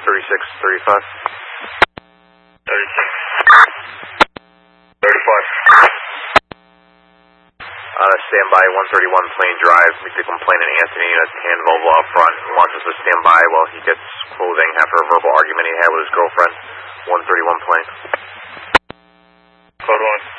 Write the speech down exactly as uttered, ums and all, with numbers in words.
thirty-six, thirty-five. thirty-six. thirty-five. Uh, standby, one thirty-one Plain Drive, make the complainant Anthony, a hand Volvo out front, wants us to stand by while he gets clothing after a verbal argument he had with his girlfriend. one thirty-one Plain. Code one.